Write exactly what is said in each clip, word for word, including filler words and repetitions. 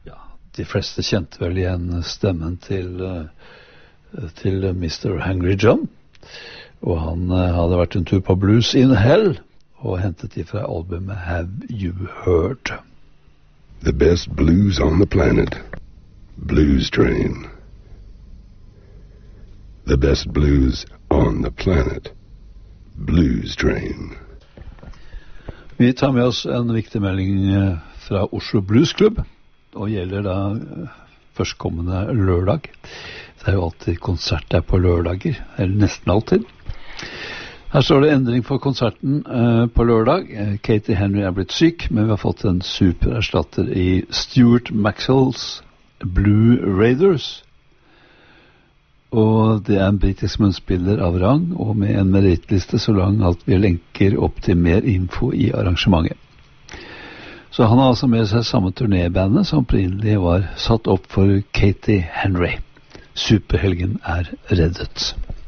Ja, de fleste kjente vel igjen stemmen til, uh, til mister Hangry John. Og han uh, hadde vært en tur på Blues in Hell, og hentet de fra albumet Have You Heard? The best blues on the planet. Blues Train. The best blues on the planet. Blues Train. Vi tar med oss en viktig melding fra Oslo Blues Club, og gjelder da førstkommende lørdag. Det er jo alltid konsert der på lørdager, eller nesten alltid. Her står det endring for konserten uh, på lørdag. Katie Henry er blitt syk, men vi har fått en supererstatter i Stuart Maxwell's Blue Raiders. Og det er en britisk munnspiller av rang, og med en merittliste så lang at vi lenker opp til mer info i arrangementet. Så han har altså med seg samme turnébandet som opprinnelig var satt opp for Katie Henry. Superhelgen er reddet.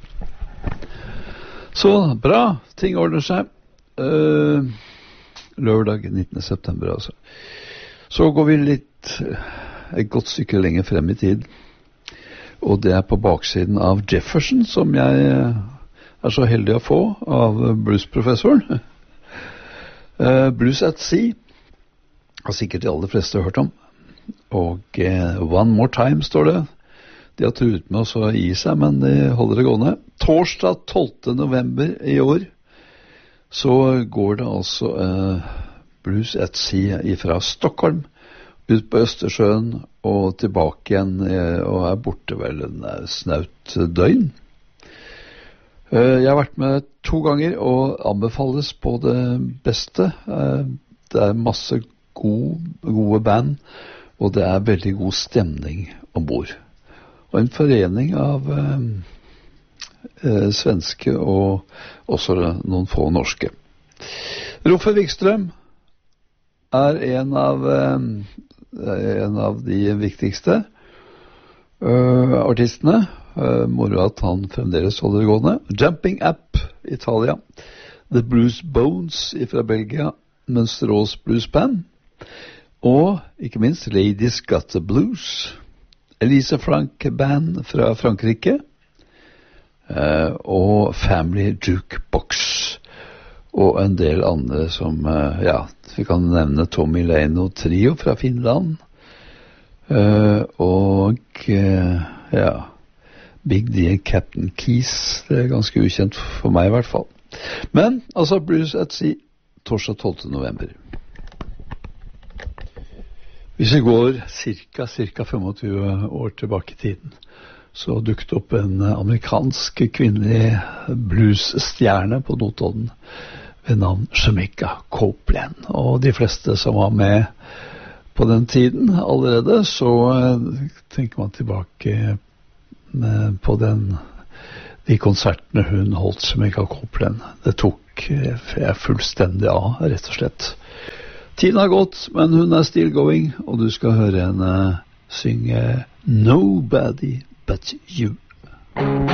Så bra, ting ordner seg. Uh, lørdag nittende september altså. Så går vi litt, et godt stykke lenger frem i tid. Og det er på baksiden av Jefferson, som jeg er så heldig å få av bluesprofessoren. Uh, Blues at Sea har sikkert de aller fleste hørt om. Og uh, One More Time står det. De har truet med oss å gi seg, men de holder det gående. Torsdag tolvte november i år så går det altså uh, Blues at Sea fra Stockholm ut på Østersjøen og tilbake igjen, uh, og er borte vel en uh, snaut døgn. Uh, jeg har vært med to ganger og anbefales på det beste. Uh, det er masse god, gode band, og det er veldig god stemning ombord. Og en forening av eh, eh, svenske og også noen få norske. Roffe Wikstrøm er en av, eh, en av de viktigste eh, artistene. Eh, moro at han fremdeles holder det gående. Jumping Up, Italia. The Blues Bones fra Belgia. Mønsterås Blues Band. Og ikke minst Ladies Got the Blues. Elisa Frank Band fra Frankrike, uh, og Family Jukebox, og en del andre som, uh, ja, vi kan nevne Tommy Leino Trio fra Finland, uh, og, uh, ja, Big D and Captain Keys, det er ganske ukjent for meg i hvert fall. Men, altså, Blues at Sea, torsdag tolvte november. Hvis vi går cirka, cirka tjuefem år tilbake i tiden, så dukket opp en amerikansk kvinnelig bluesstjerne på Notodden ved navn Jamaica Copeland. Og de fleste som var med på den tiden allerede, så tenker man tilbake på den, de konsertene hun holdt Jamaica Copeland. Det tok jeg fullstendig av, rett og slett. Tiden har gått, men hun er still going, og du skal høre henne synge Nobody But You.